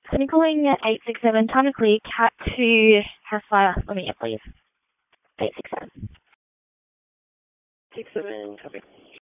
Tony calling at 867. Time to clear. Cat 2 has fire. Let me get, please. 867. 67, copy.